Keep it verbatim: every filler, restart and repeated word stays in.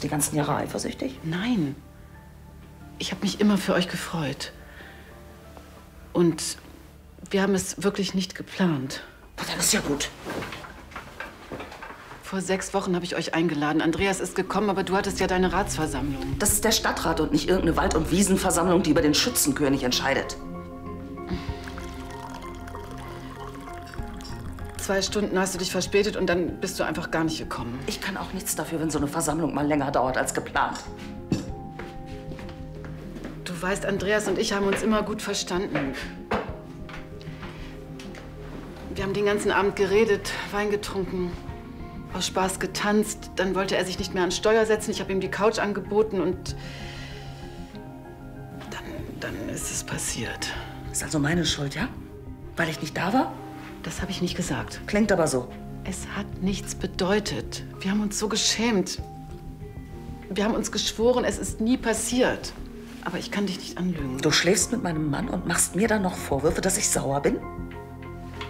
Warst du die ganzen Jahre eifersüchtig? Nein. Ich habe mich immer für euch gefreut. Und wir haben es wirklich nicht geplant. Na, dann ist ja gut. Vor sechs Wochen habe ich euch eingeladen. Andreas ist gekommen, aber du hattest ja deine Ratsversammlung. Das ist der Stadtrat und nicht irgendeine Wald- und Wiesenversammlung, die über den Schützenkönig entscheidet. Zwei Stunden hast du dich verspätet und dann bist du einfach gar nicht gekommen. Ich kann auch nichts dafür, wenn so eine Versammlung mal länger dauert als geplant. Du weißt, Andreas und ich haben uns immer gut verstanden. Wir haben den ganzen Abend geredet, Wein getrunken, aus Spaß getanzt. Dann wollte er sich nicht mehr ans Steuer setzen. Ich habe ihm die Couch angeboten und dann, dann ist es passiert. Ist also meine Schuld, ja? Weil ich nicht da war? Das habe ich nicht gesagt. Klingt aber so. Es hat nichts bedeutet. Wir haben uns so geschämt. Wir haben uns geschworen, es ist nie passiert. Aber ich kann dich nicht anlügen. Du schläfst mit meinem Mann und machst mir dann noch Vorwürfe, dass ich sauer bin?